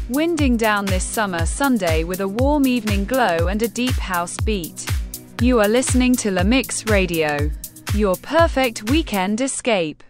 winding down this summer Sunday with a warm evening glow and a deep house beat. You are listening to La Mix Radio, your perfect weekend escape.